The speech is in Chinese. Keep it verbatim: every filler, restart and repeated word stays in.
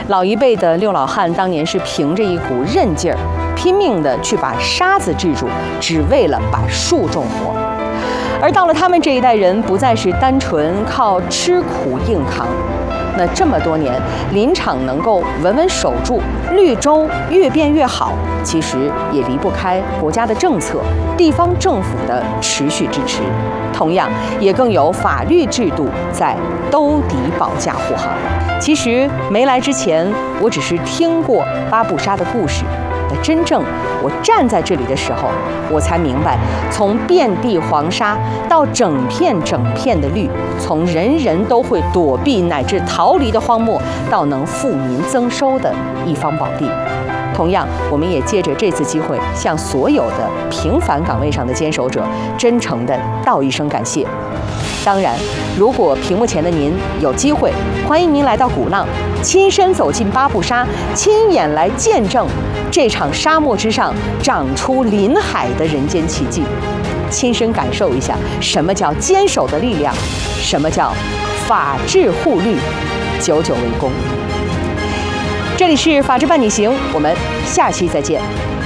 老一辈的六老汉当年是凭着一股韧劲儿，拼命的去把沙子治住，只为了把树种活。而到了他们这一代人，不再是单纯靠吃苦硬扛。那这么多年，林场能够稳稳守住，绿洲越变越好，其实也离不开国家的政策、地方政府的持续支持，同样也更有法律制度在兜底保驾护航。其实没来之前，我只是听过八步沙的故事。那真正我站在这里的时候，我才明白，从遍地黄沙到整片整片的绿，从人人都会躲避乃至逃离的荒漠，到能富民增收的一方宝地。同样，我们也借着这次机会，向所有的平凡岗位上的坚守者，真诚地道一声感谢。当然，如果屏幕前的您有机会，欢迎您来到鼓浪，亲身走进八步沙，亲眼来见证这场沙漠之上长出林海的人间奇迹，亲身感受一下什么叫坚守的力量，什么叫法治护绿，久久为功。这里是法治伴你行，我们下期再见。